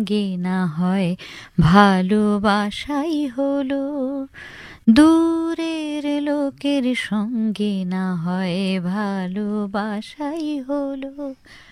সঙ্গে না হয় ভালোবাসাই হলো, দূরের লোকের সঙ্গে না হয় ভালোবাসাই হলো।